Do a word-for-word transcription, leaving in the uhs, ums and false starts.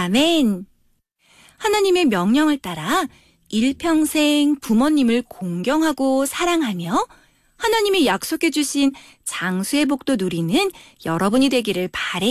아멘. 하나님의 명령을 따라 일평생 부모님을 공경하고 사랑하며 하나님이 약속해 주신 장수의 복도 누리는 여러분이 되기를 바래요.